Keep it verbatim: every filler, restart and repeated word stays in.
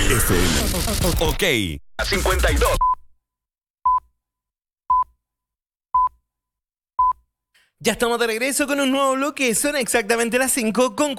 F M. Ok. A cincuenta y dos. Ya estamos de regreso con un nuevo bloque. Son exactamente las cinco con